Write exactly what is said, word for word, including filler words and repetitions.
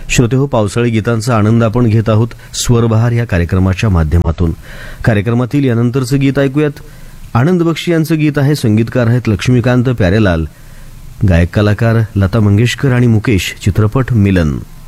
श्रोते हो, पावसाळी गीतांचा आनंद आपण घेत आहोत स्वरबहार या कार्यक्रमाच्या माध्यमातून. कार्यक्रमातील यानंतरचं गीत ऐकूयात. आनंद बक्षी यांचं गीत आहे. संगीतकार आहेत लक्ष्मीकांत प्यारेलाल, गायक कलाकार लता मंगेशकर आणि मुकेश. चित्रपट मिलन.